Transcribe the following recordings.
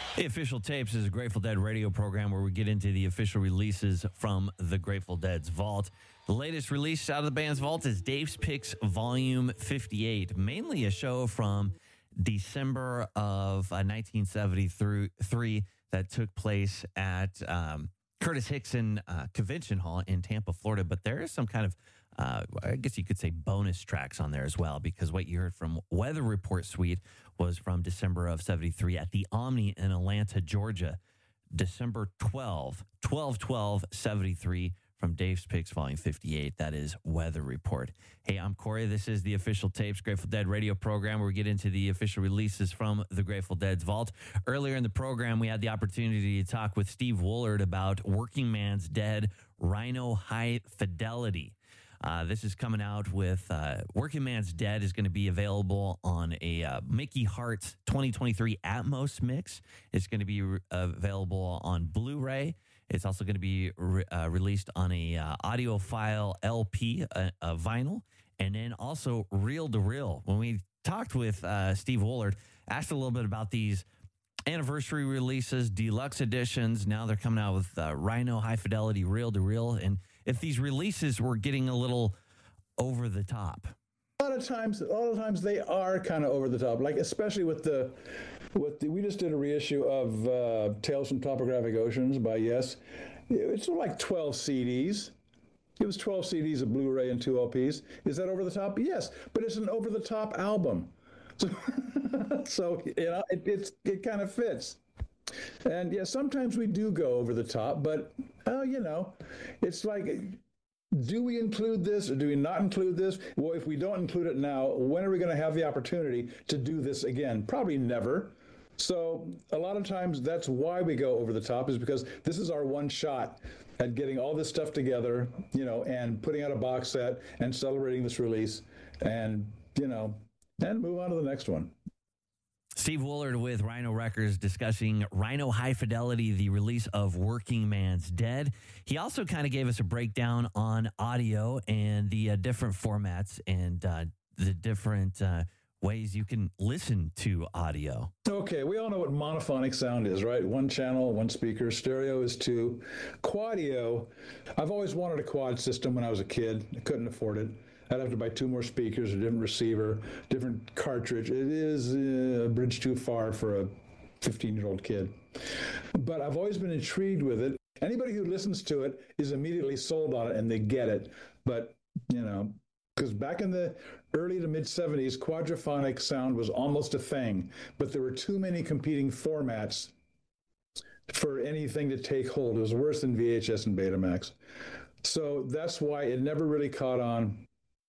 The Official Tapes is a Grateful Dead radio program where we get into the official releases from the Grateful Dead's vault. The latest release out of the band's vault is Dave's Picks Volume 58, mainly a show from December of 1973 that took place at Curtis Hickson Convention Hall in Tampa, Florida. But there is some kind of, I guess you could say, bonus tracks on there as well, because what you heard from Weather Report Suite was from December of 73 at the Omni in Atlanta, Georgia. December 12/73 from Dave's Picks Volume 58. That is Weather Report. Hey, I'm Corey. This is the Official Tapes Grateful Dead radio program where we get into the official releases from the Grateful Dead's vault. Earlier in the program, we had the opportunity to talk with Steve Woolard about Working Man's Dead, Rhino High Fidelity. This is coming out with Working Man's Dead is going to be available on a Mickey Hart's 2023 Atmos mix. It's going to be available on Blu-ray. It's also going to be released on a audiophile LP, a vinyl, and then also reel to reel. When we talked with Steve Woolard, asked a little bit about these anniversary releases, deluxe editions. Now they're coming out with Rhino High Fidelity reel to reel, and if these releases were getting a little over the top. A lot of times they are kind of over the top, like especially with the we just did a reissue of Tales from Topographic Oceans by Yes. It's like 12 CDs. It was 12 CDs of Blu-ray and 2 LPs. Is that over the top? Yes, but it's an over the top album. So you know, it kind of fits. And yeah, sometimes we do go over the top, but you know, it's like, do we include this or do we not include this? Well, if we don't include it now, when are we going to have the opportunity to do this again? Probably never. So a lot of times that's why we go over the top, is because this is our one shot at getting all this stuff together, you know, and putting out a box set and celebrating this release, and, you know, and move on to the next one. Steve Woolard with Rhino Records discussing Rhino High Fidelity, the release of Working Man's Dead. He also kind of gave us a breakdown on audio and the different formats and the different ways you can listen to audio. Okay, we all know what monophonic sound is, right? One channel, one speaker. Stereo is 2. Quadio, I've always wanted a quad system when I was a kid. I couldn't afford it. I'd have to buy 2 more speakers, a different receiver, different cartridge. It is a bridge too far for a 15-year-old kid. But I've always been intrigued with it. Anybody who listens to it is immediately sold on it, and they get it. But, you know, because back in the early to mid-'70s, quadraphonic sound was almost a thing, but there were too many competing formats for anything to take hold. It was worse than VHS and Betamax. So that's why it never really caught on.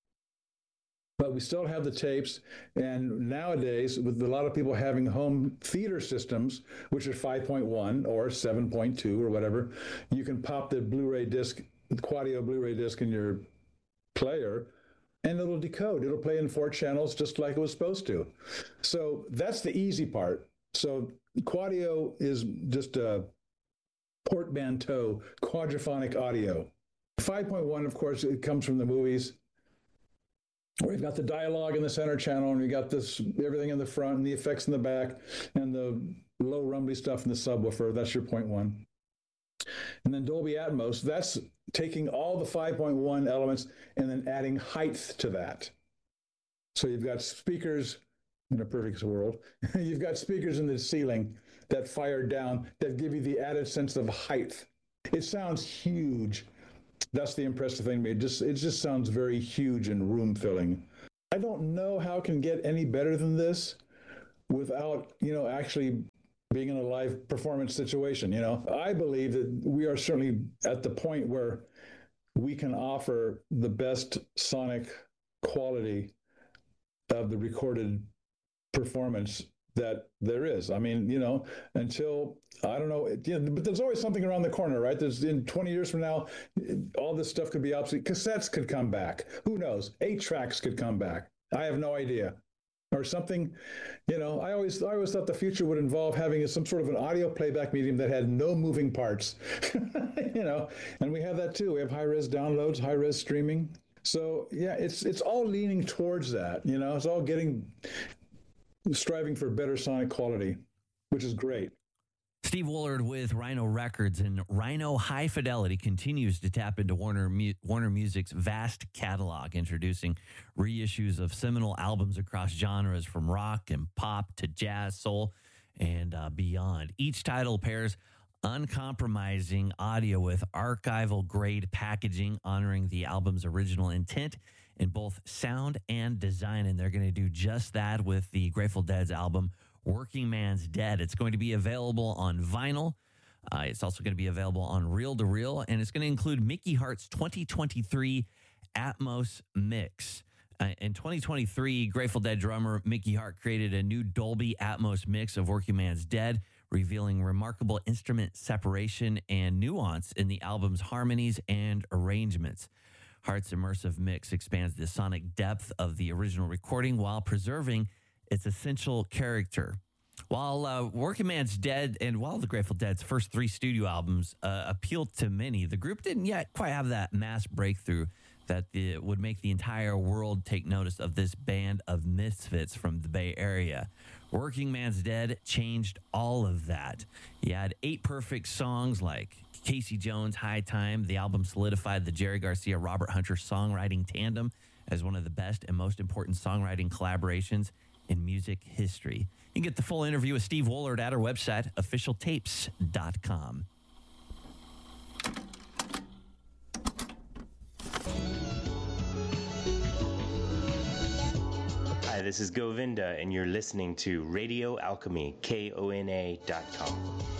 But we still have the tapes, and nowadays, with a lot of people having home theater systems, which are 5.1 or 7.2 or whatever, you can pop the Blu-ray disc, the Quadio Blu-ray disc in your player, and it'll decode. It'll play in 4 channels just like it was supposed to. So that's the easy part. So Quadio is just a portmanteau, quadraphonic audio. 5.1, of course, it comes from the movies. We've got the dialogue in the center channel, and we got this everything in the front, and the effects in the back, and the low rumbly stuff in the subwoofer. That's your 0.1. And then Dolby Atmos, that's taking all the 5.1 elements and then adding height to that. So you've got speakers in a perfect world. You've got speakers in the ceiling that fire down that give you the added sense of height. It sounds huge. That's the impressive thing to me. It just sounds very huge and room-filling. I don't know how it can get any better than this without, you know, actually being in a live performance situation. You know, I believe that we are certainly at the point where we can offer the best sonic quality of the recorded performance that there is. I mean, you know, until, I don't know, you know, but there's always something around the corner, right? There's, in 20 years from now, all this stuff could be obsolete. Cassettes could come back. Who knows? 8 tracks could come back. I have no idea. Or something, you know, I always thought the future would involve having some sort of an audio playback medium that had no moving parts, you know, and we have that too. We have high-res downloads, high-res streaming. So yeah, it's all leaning towards that, you know, it's all striving for better sonic quality, which is great. Steve Woolard with Rhino Records, and Rhino High Fidelity continues to tap into Warner Music's vast catalog, introducing reissues of seminal albums across genres from rock and pop to jazz, soul, and beyond. Each title pairs uncompromising audio with archival grade packaging, honoring the album's original intent in both sound and design. And they're going to do just that with the Grateful Dead's album Working Man's Dead. It's going to be available on vinyl. It's also going to be available on reel-to-reel, and it's going to include Mickey Hart's 2023 Atmos mix. In 2023, Grateful Dead drummer Mickey Hart created a new Dolby Atmos mix of Working Man's Dead, revealing remarkable instrument separation and nuance in the album's harmonies and arrangements. Hart's immersive mix expands the sonic depth of the original recording while preserving its essential character. While Working Man's Dead and while the Grateful Dead's first 3 studio albums appealed to many, the group didn't yet quite have that mass breakthrough that would make the entire world take notice of this band of misfits from the Bay Area. Working Man's Dead changed all of that. He had 8 perfect songs like Casey Jones' High Time. The album solidified the Jerry Garcia-Robert Hunter songwriting tandem as one of the best and most important songwriting collaborations in music history. You can get the full interview with Steve Woolard at our website, officialtapes.com. Hi, this is Govinda, and you're listening to Radio Alchemy, KONA.com.